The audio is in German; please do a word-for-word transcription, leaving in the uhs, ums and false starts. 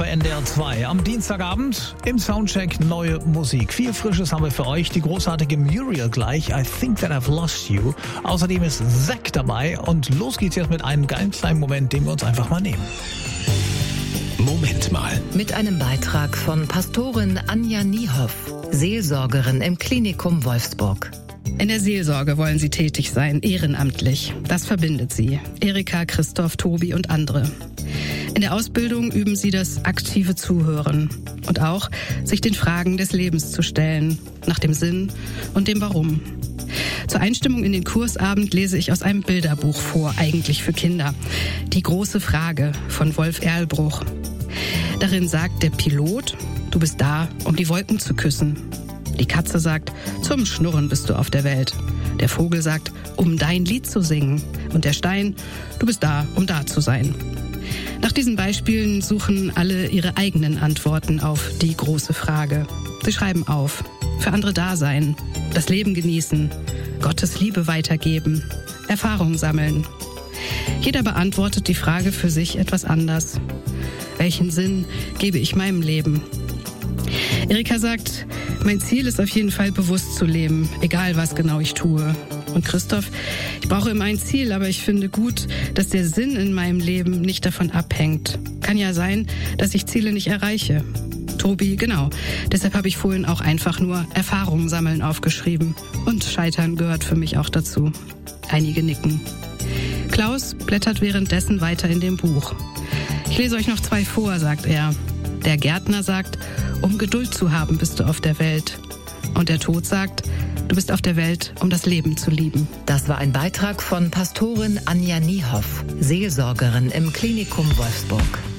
bei N D R zwei. Am Dienstagabend im Soundcheck neue Musik. Viel Frisches haben wir für euch. Die großartige Muriel gleich. I Think That I've Lost You. Außerdem ist Zack dabei. Und los geht's jetzt mit einem geilen kleinen Moment, den wir uns einfach mal nehmen. Moment mal. Mit einem Beitrag von Pastorin Anja Niehoff, Seelsorgerin im Klinikum Wolfsburg. In der Seelsorge wollen sie tätig sein, ehrenamtlich. Das verbindet sie. Erika, Christoph, Tobi und andere. In der Ausbildung üben sie das aktive Zuhören und auch, sich den Fragen des Lebens zu stellen, nach dem Sinn und dem Warum. Zur Einstimmung in den Kursabend lese ich aus einem Bilderbuch vor, eigentlich für Kinder. Die große Frage von Wolf Erlbruch. Darin sagt der Pilot, du bist da, um die Wolken zu küssen. Die Katze sagt, zum Schnurren bist du auf der Welt. Der Vogel sagt, um dein Lied zu singen. Und der Stein, du bist da, um da zu sein. Nach diesen Beispielen suchen alle ihre eigenen Antworten auf die große Frage. Sie schreiben auf, für andere da sein, das Leben genießen, Gottes Liebe weitergeben, Erfahrungen sammeln. Jeder beantwortet die Frage für sich etwas anders. Welchen Sinn gebe ich meinem Leben? Erika sagt, mein Ziel ist auf jeden Fall bewusst zu leben, egal was genau ich tue. Und Christoph, ich brauche immer ein Ziel, aber ich finde gut, dass der Sinn in meinem Leben nicht davon abhängt. Kann ja sein, dass ich Ziele nicht erreiche. Tobi, genau. Deshalb habe ich vorhin auch einfach nur Erfahrungen sammeln aufgeschrieben. Und Scheitern gehört für mich auch dazu. Einige nicken. Klaus blättert währenddessen weiter in dem Buch. Ich lese euch noch zwei vor, sagt er. Der Gärtner sagt, um Geduld zu haben, bist du auf der Welt. Und der Tod sagt, du bist auf der Welt, um das Leben zu lieben. Das war ein Beitrag von Pastorin Anja Niehoff, Seelsorgerin im Klinikum Wolfsburg.